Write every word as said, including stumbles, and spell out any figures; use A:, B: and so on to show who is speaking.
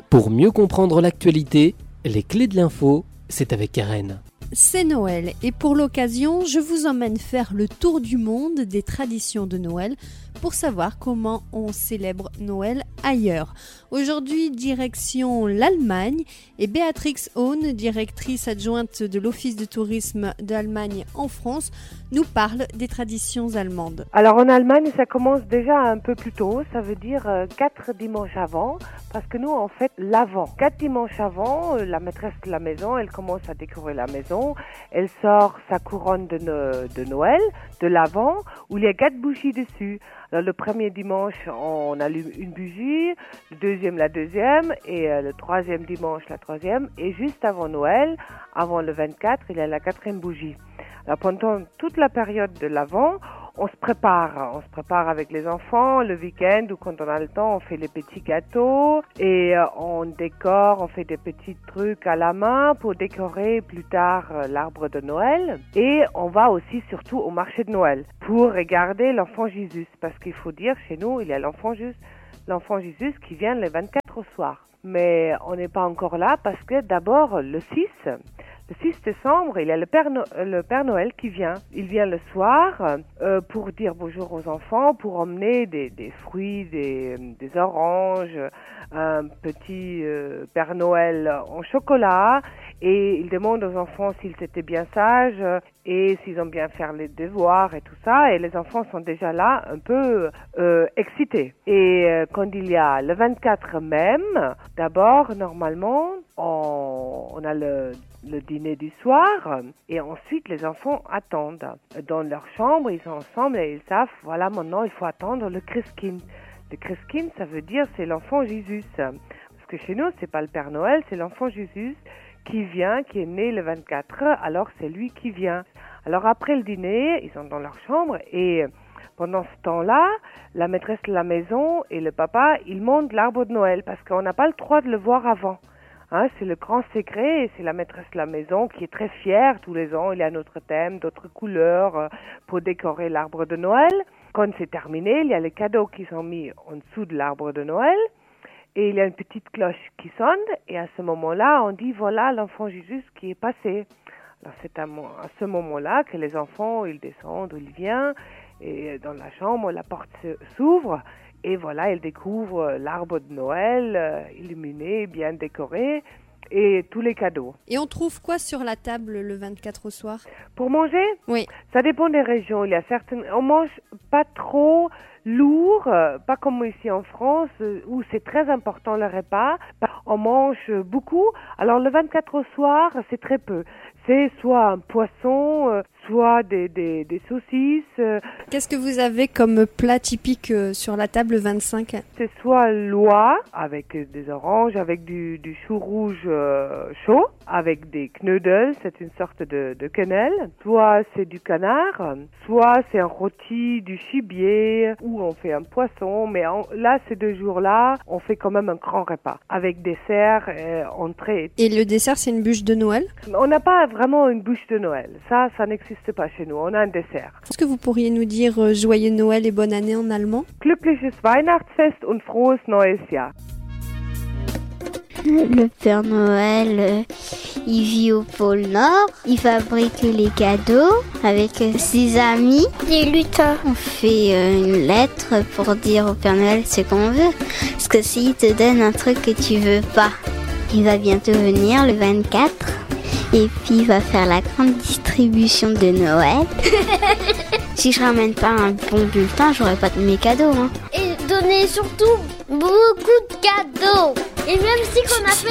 A: Pour mieux comprendre l'actualité, les clés de l'info, c'est avec Karen.
B: C'est Noël et pour l'occasion, je vous emmène faire le tour du monde des traditions de Noël pour savoir comment on célèbre Noël ailleurs. Aujourd'hui, direction l'Allemagne et Béatrix Ohn, directrice adjointe de l'Office de tourisme d'Allemagne en France, nous parle des traditions allemandes.
C: Alors en Allemagne, ça commence déjà un peu plus tôt, ça veut dire euh, quatre dimanches avant, parce que nous on fait l'avant. Quatre dimanches avant, euh, la maîtresse de la maison, elle commence à décorer la maison, elle sort sa couronne de, no- de Noël, de l'avant, où il y a quatre bougies dessus. Alors le premier dimanche, on allume une bougie, le deuxième la deuxième, et euh, le troisième dimanche la troisième, et juste avant Noël, avant le vingt-quatre, il y a la quatrième bougie. Alors pendant toute la période de l'Avent, on se prépare, on se prépare avec les enfants, le week-end ou quand on a le temps, on fait les petits gâteaux et euh, on décore, on fait des petits trucs à la main pour décorer plus tard euh, l'arbre de Noël. Et on va aussi surtout au marché de Noël pour regarder l'enfant Jésus, parce qu'il faut dire chez nous, il y a l'enfant Jésus, l'enfant Jésus qui vient le vingt-quatre au soir. Mais on n'est pas encore là parce que d'abord le six, le six décembre, il y a le Père, no- le Père Noël qui vient. Il vient le soir euh, pour dire bonjour aux enfants, pour emmener des, des fruits, des, des oranges, un petit euh, Père Noël en chocolat. Et il demande aux enfants s'ils étaient bien sages et s'ils ont bien fait les devoirs et tout ça. Et les enfants sont déjà là un peu euh, excités. Et euh, quand il y a le vingt-quatre même, d'abord, normalement, on, on a le, le dîner du soir et ensuite les enfants attendent. Dans leur chambre, ils sont ensemble et ils savent, voilà, maintenant il faut attendre le Christkind. Le Christkind, ça veut dire c'est l'enfant Jésus. Parce que chez nous, c'est pas le Père Noël, c'est l'enfant Jésus qui vient, qui est né le vingt-quatre, alors c'est lui qui vient. Alors après le dîner, ils sont dans leur chambre et pendant ce temps-là, la maîtresse de la maison et le papa, ils montent l'arbre de Noël parce qu'on n'a pas le droit de le voir avant. Hein, c'est le grand secret et c'est la maîtresse de la maison qui est très fière. Tous les ans, il y a un autre thème, d'autres couleurs euh, pour décorer l'arbre de Noël. Quand c'est terminé, il y a les cadeaux qui sont mis en dessous de l'arbre de Noël. Et il y a une petite cloche qui sonne et à ce moment-là, on dit voilà l'enfant Jésus qui est passé. Alors c'est à, à ce moment-là que les enfants, ils descendent, ils viennent et dans la chambre, la porte s'ouvre et voilà, ils découvrent l'arbre de Noël euh, illuminé, bien décoré et tous les cadeaux.
B: Et on trouve quoi sur la table le vingt-quatre au soir?
C: Pour manger?
B: Oui.
C: Ça dépend des régions. Il y a certaines, on mange pas trop lourd, euh, pas comme ici en France euh, où c'est très important le repas. On mange beaucoup. Alors le vingt-quatre au soir, c'est très peu. C'est soit un poisson, euh, soit des, des, des saucisses. Euh.
B: Qu'est-ce que vous avez comme plat typique euh, sur la table le vingt-cinq?
C: C'est soit l'oie avec des oranges, avec du, du chou rouge euh, chaud, avec des knödel, c'est une sorte de, de quenelle. Soit c'est du canard, soit c'est un rôti du gibier, ou on fait un poisson. Mais en, là, ces deux jours-là, on fait quand même un grand repas avec dessert, euh, entrée.
B: Et le dessert, c'est une bûche de Noël?
C: On n'a pas vraiment une bûche de Noël. Ça, ça n'existe pas chez nous. On a un dessert.
B: Est-ce que vous pourriez nous dire euh, joyeux Noël et bonne année en allemand?
C: Glückliches Weihnachtsfest und frohes neues Jahr.
D: Le Père Noël, euh, il vit au pôle Nord, il fabrique les cadeaux avec euh, ses amis.
E: Les lutins.
D: On fait euh, une lettre pour dire au Père Noël ce qu'on veut. Parce que s'il te donne un truc que tu veux pas, il va bientôt venir le vingt-quatre. Et puis il va faire la grande distribution de Noël. Si je ramène pas un bon bulletin, j'aurai pas de mes cadeaux. Hein.
E: Et donner surtout beaucoup de cadeaux. Et même si qu'on a fait